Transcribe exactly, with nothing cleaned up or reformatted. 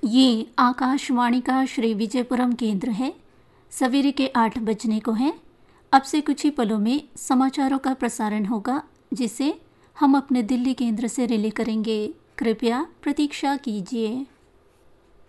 ये आकाशवाणी का श्री विजयपुरम केंद्र है। सवेरे के आठ बजने को है। अब से कुछ ही पलों में समाचारों का प्रसारण होगा, जिसे हम अपने दिल्ली केंद्र से रिले करेंगे। कृपया प्रतीक्षा कीजिए।